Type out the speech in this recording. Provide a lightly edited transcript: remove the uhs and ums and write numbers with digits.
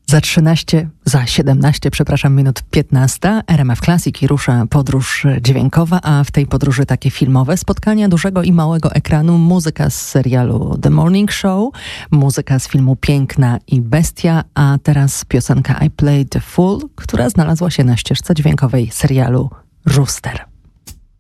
Za 17 minut 15 RMF Classic i rusza podróż dźwiękowa, a w tej podróży takie filmowe spotkania dużego i małego ekranu, muzyka z serialu The Morning Show, muzyka z filmu Piękna i Bestia, a teraz piosenka I Played the Fool, która znalazła się na ścieżce dźwiękowej serialu Rooster.